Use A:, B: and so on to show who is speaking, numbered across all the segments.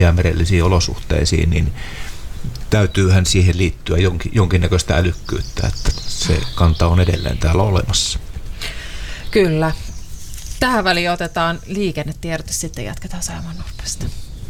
A: jäämerellisiin olosuhteisiin, niin täytyyhän siihen liittyä jonkinnäköistä älykkyyttä, että se kanta on edelleen täällä olemassa.
B: Kyllä. Tähän väliin otetaan liikennetiedot ja sitten jatketaan Saimaannorpasta.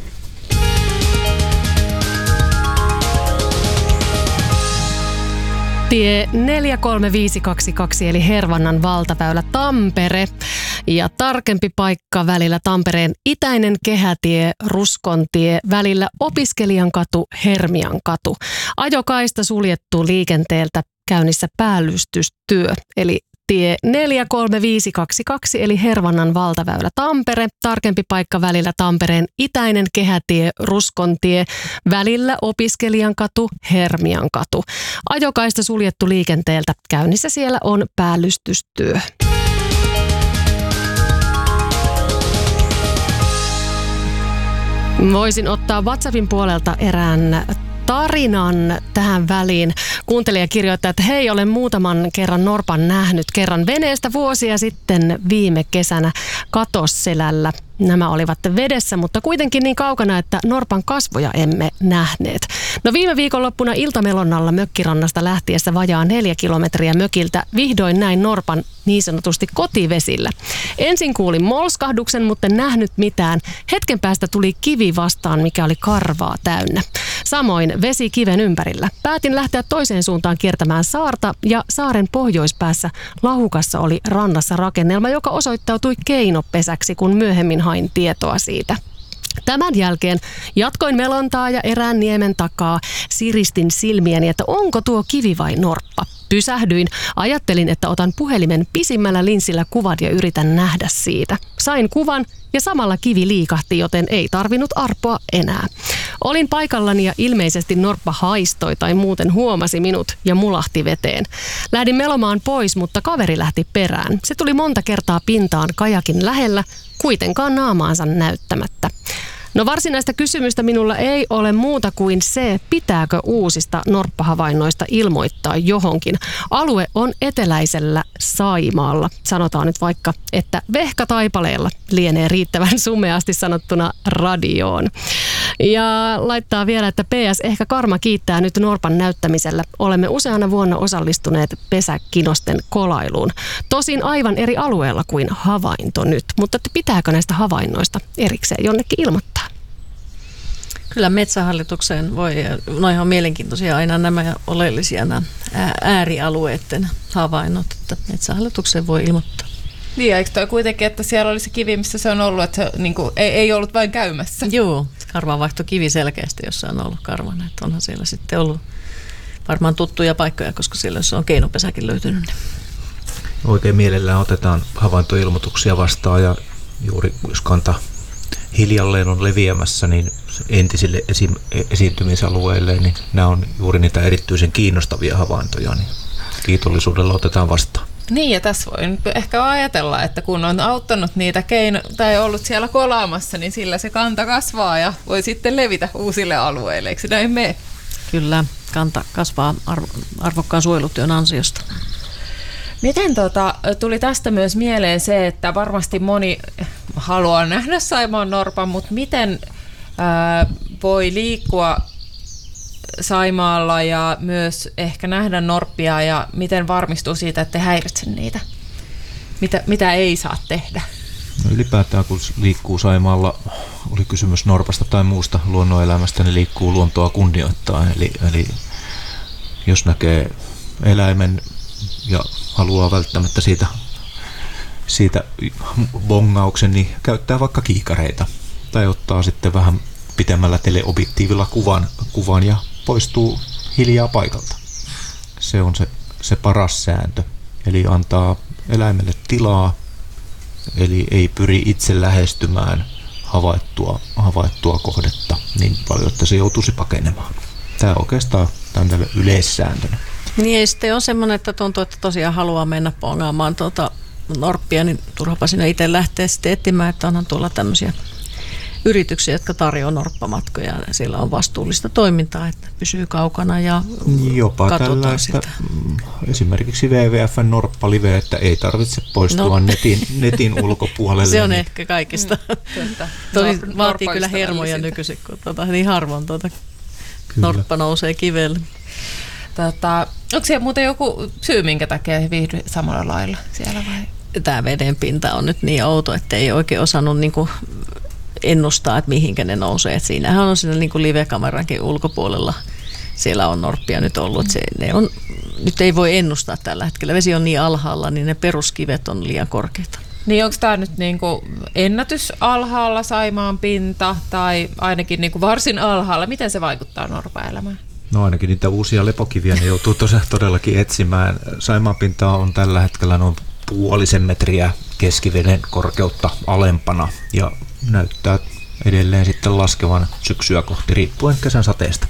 C: Tie 43522 eli Hervannan valtaväylä Tampere ja tarkempi paikka välillä Tampereen itäinen kehätie, Ruskontie, välillä Opiskelijankatu, Hermiankatu. Ajokaista suljettu liikenteeltä, käynnissä päällystystyö eli tie 43522 eli Hervannan valtaväylä Tampere, tarkempi paikka välillä Tampereen itäinen kehätie, Ruskontie, välillä Opiskelijankatu, Hermiankatu. Ajokaista suljettu liikenteeltä, käynnissä siellä on päällystystyö. Voisin ottaa WhatsAppin puolelta erään tarinan tähän väliin. Kuuntelija kirjoittaa, että hei, olen muutaman kerran norpan nähnyt. Kerran veneestä vuosia sitten viime kesänä Katosselällä. Nämä olivat vedessä, mutta kuitenkin niin kaukana, että norpan kasvoja emme nähneet. No viime viikonloppuna iltamelonnalla mökkirannasta lähtiessä vajaa 4 kilometriä mökiltä vihdoin näin norpan niin sanotusti kotivesillä. Ensin kuulin molskahduksen, mutta en nähnyt mitään. Hetken päästä tuli kivi vastaan, mikä oli karvaa täynnä. Samoin vesi kiven ympärillä. Päätin lähteä toiseen suuntaan kiertämään saarta ja saaren pohjoispäässä Lahukassa oli rannassa rakennelma, joka osoittautui keinopesäksi, kun myöhemmin hain tietoa siitä. Tämän jälkeen jatkoin melontaa ja erään niemen takaa siristin silmiäni, että onko tuo kivi vai norppa. Pysähdyin, ajattelin, että otan puhelimen pisimmällä linssillä kuvan ja yritän nähdä siitä. Sain kuvan ja samalla kivi liikahti, joten ei tarvinnut arpoa enää. Olin paikallani ja ilmeisesti norppa haistoi tai muuten huomasi minut ja mulahti veteen. Lähdin melomaan pois, mutta kaveri lähti perään. Se tuli monta kertaa pintaan kajakin lähellä, kuitenkaan naamaansa näyttämättä. No varsinaista kysymystä minulla ei ole muuta kuin se, pitääkö uusista norppahavainnoista ilmoittaa johonkin. Alue on eteläisellä Saimaalla. Sanotaan nyt vaikka, että vehkataipaleella lienee riittävän sumeasti sanottuna radioon. Ja laittaa vielä, että PS, ehkä karma kiittää nyt norpan näyttämisellä. Olemme useana vuonna osallistuneet pesäkinosten kolailuun. Tosin aivan eri alueella kuin havainto nyt, mutta pitääkö näistä havainnoista erikseen jonnekin ilmoittaa?
D: Kyllä Metsähallitukseen voi, noihin on mielenkiintoisia aina nämä oleellisia nämä äärialueiden havainnot, että Metsähallitukseen voi ilmoittaa.
B: Niin, eikö toi kuitenkin, että siellä oli se kivi, missä se on ollut, että se niin kuin, ei ollut vain käymässä?
D: Joo, karva vaihtoi kivi selkeästi, jossa on ollut karvana, että onhan siellä sitten ollut varmaan tuttuja paikkoja, koska siellä jos on keinopesäkin löytynyt. Niin.
A: Oikein mielellään otetaan havaintoilmoituksia vastaan ja juuri jos kanta hiljalleen on leviämässä, niin entisille esiintymisalueille, niin nämä on juuri niitä erityisen kiinnostavia havaintoja, niin kiitollisuudella otetaan vastaan.
B: Niin, ja tässä voi ehkä ajatella, että kun on auttanut niitä tai ollut siellä kolaamassa, niin sillä se kanta kasvaa ja voi sitten levitä uusille alueille, eikö näin mene?
D: Kyllä, kanta kasvaa arvokkaan suojelutyön ansiosta.
B: Miten tuli tästä myös mieleen se, että varmasti moni haluaa nähdä Saimaannorpan, mutta miten voi liikkua Saimaalla ja myös ehkä nähdä norppia ja miten varmistuu siitä, että ei häiritse niitä? Mitä ei saa tehdä?
A: No ylipäätään kun liikkuu Saimaalla, oli kysymys norpasta tai muusta luonnonelämästä, niin liikkuu luontoa kunnioittaa. Eli jos näkee eläimen ja haluaa välttämättä siitä bongauksen, niin käyttää vaikka kiikareita tai ottaa sitten vähän pitemmällä teleobjektiivilla kuvan ja poistuu hiljaa paikalta. Se on se paras sääntö. Eli antaa eläimelle tilaa, eli ei pyri itse lähestymään havaittua kohdetta niin paljon, että se joutuisi pakenemaan. Tämä oikeastaan on yleissääntönä.
D: Niin ei sitten on semmoinen, että tuntuu, että tosiaan haluaa mennä pongaamaan norppia, niin turhapa sinne itse lähteä sitten etsimään, että onhan tuolla tämmöisiä yrityksiä, jotka tarjoavat norppamatkoja. Siellä on vastuullista toimintaa, että pysyy kaukana ja
A: jopa
D: katsotaan sitä.
A: Esimerkiksi WWF:n Norppa-live, että ei tarvitse poistua netin ulkopuolelle.
D: Se on ehkä kaikista. Vaatii kyllä hermoja nykyisin, kun niin harvoin norppa nousee kivelle.
B: Onko siellä muuten joku syy, minkä takia he viihdy samalla lailla siellä vai?
D: Tämä veden pinta on nyt niin outo, että ei oikein osannut niinku ennustaa, että mihinkä ne nousee. Et siinähän on siinä niinku live-kamerankin ulkopuolella. Siellä on norppia nyt ollut. Nyt ei voi ennustaa tällä hetkellä. Vesi on niin alhaalla, niin ne peruskivet on liian korkeita.
B: Niin onko tämä nyt niinku ennätys alhaalla Saimaan pinta tai ainakin niinku varsin alhaalla? Miten se vaikuttaa norpaelämään?
A: No ainakin niitä uusia lepokiviä ne joutuu todellakin etsimään. Saimaan pinta on tällä hetkellä noin 0,5 metriä keskiveden korkeutta alempana ja näyttää edelleen sitten laskevan syksyä kohti riippuen kesän sateesta.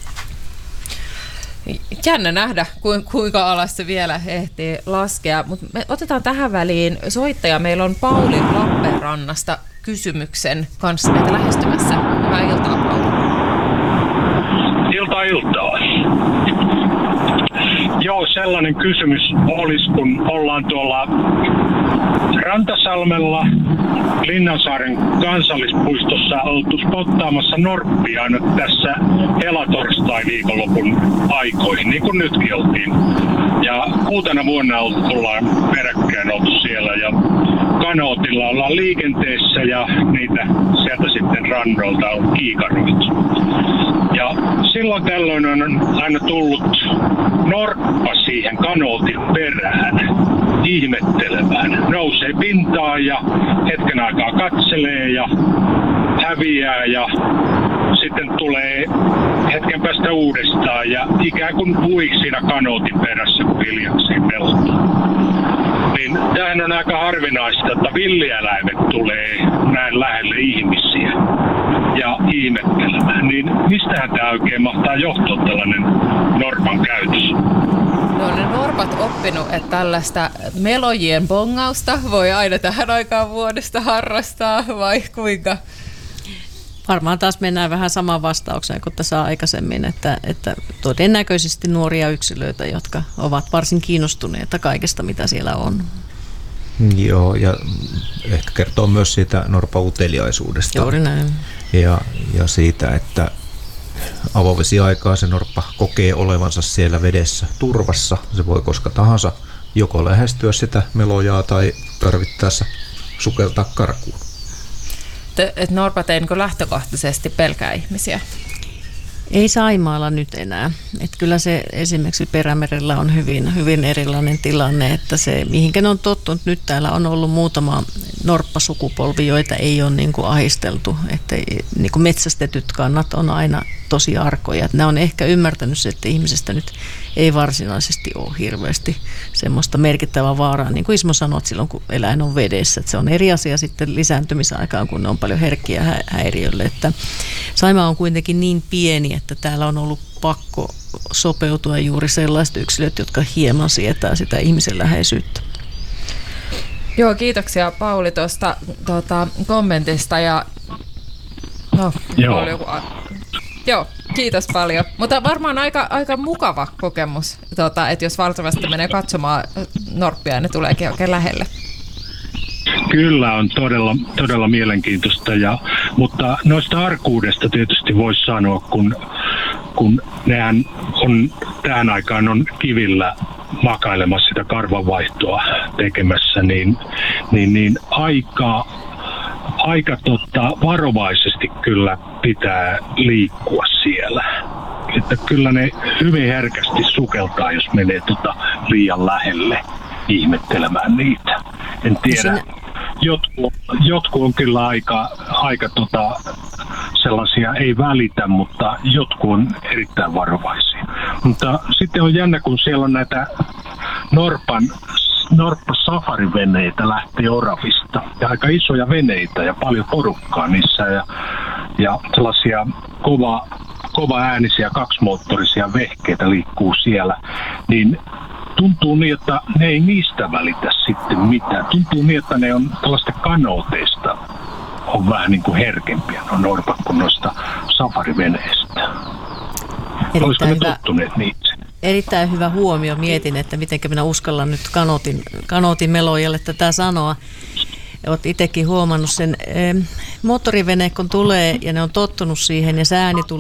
B: Jännä nähdä, kuinka alas se vielä ehtii laskea, mutta me otetaan tähän väliin soittaja. Meillä on Pauli Lappeenrannasta kysymyksen kanssa meitä lähestymässä. Hyvää iltaa, Pauli.
E: Iltaa. Joo, sellainen kysymys olisi, kun ollaan tuolla Rantasalmella Linnansaaren kansallispuistossa oltu spottaamassa norppia nyt tässä helatorstai-viikonlopun aikoihin, niin kuin nytkin oltiin. Ja 6 vuonna ollaan peräkkäin oltu siellä ja kanootilla ollaan liikenteessä ja niitä sieltä sitten rannoilta on kiikaroitu. Ja silloin tällöin on aina tullut norppa siihen kanootin perään ihmettelemään. Nousee pintaan ja hetken aikaa katselee ja häviää ja sitten tulee hetken päästä uudestaan ja ikään kuin puiksi siinä kanootin perässä, kun hiljakseen pelottaa. Niin tämähän on aika harvinaista, että villieläimet tulee näin lähelle ihmisiä ja ihmettelemään. Niin mistähän tämä oikein mahtaa johtua tällainen norpan käytös?
B: No ne norpat oppinut, että tällaista melojien bongausta voi aina tähän aikaan vuodesta harrastaa vai kuinka?
D: Varmaan taas mennään vähän samaan vastaukseen kuin tässä aikaisemmin, että todennäköisesti nuoria yksilöitä, jotka ovat varsin kiinnostuneita kaikesta, mitä siellä on.
A: Joo, ja ehkä kertoo myös siitä norpan uteliaisuudesta.
D: Juuri näin.
A: Ja siitä, että avovesiaikaa se norppa kokee olevansa siellä vedessä turvassa. Se voi koska tahansa joko lähestyä sitä melojaa tai tarvittaessa sukeltaa karkuun.
B: Että norpat ei niin lähtökohtaisesti pelkää ihmisiä?
D: Ei Saimaalla nyt enää. Että kyllä se esimerkiksi Perämerellä on hyvin erilainen tilanne, että se mihinkä ne on tottunut. Nyt täällä on ollut muutama norppasukupolvi, joita ei ole niin kuin ahisteltu. Että niin kuin metsästetyt kannat on aina tosi arkoja. Että ne on ehkä ymmärtänyt se, että ihmisestä nyt ei varsinaisesti ole hirveästi semmoista merkittävää vaaraa. Niin kuin Ismo sanoi, että silloin kun eläin on vedessä, että se on eri asia sitten lisääntymisaikaan, kun ne on paljon herkkiä häiriölle. Että Saimaa on kuitenkin niin pieni, että täällä on ollut pakko sopeutua juuri sellaiset yksilöt, jotka hieman sietää sitä ihmisen läheisyyttä.
B: Joo, kiitoksia Pauli tuosta kommentista. Joo, kiitos paljon. Mutta varmaan aika mukava kokemus, että jos valtavasti menee katsomaan norppia, ne tuleekin oikein lähelle.
E: Kyllä on todella mielenkiintoista, mutta noista arkuudesta tietysti voisi sanoa, kun nehän on tähän aikaan on kivillä makailemassa sitä karvanvaihtoa tekemässä, niin aika varovaisesti kyllä pitää liikkua siellä. Että kyllä ne hyvin herkästi sukeltaa, jos menee liian lähelle ihmettelemään niitä. En tiedä. Jotkut on kyllä aika sellaisia ei välitä, mutta jotkut on erittäin varovaisia. Mutta sitten on jännä, kun siellä on näitä norppasafariveneitä lähtee Oravista. Ja aika isoja veneitä ja paljon porukkaa niissä ja sellaisia kova äänisiä kaksimoottorisia vehkeitä liikkuu siellä. Niin tuntuu niin, että ne ei niistä välitä sitten mitään. Tuntuu niin, että ne on tällaista kanooteista on vähän niin kuin herkempiä nuo norpat kuin noista safariveneistä. Olisiko ne tottuneet niitä?
D: Erittäin hyvä huomio. Mietin, että miten minä uskallan nyt kanootin melojalle tätä sanoa. Olet itsekin huomannut sen. Moottorivene kun tulee ja ne on tottunut siihen ja sääni tulee